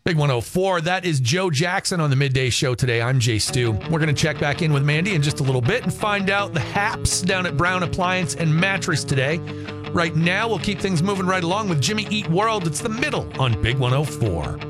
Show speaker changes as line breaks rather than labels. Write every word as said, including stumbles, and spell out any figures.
Big one oh four, that is Joe Jackson on the Midday Show today. I'm Jay Stu. We're going to check back in with Mandy in just a little bit and find out the haps down at Brown Appliance and Mattress today. Right now, we'll keep things moving right along with Jimmy Eat World. It's the middle on Big one oh four.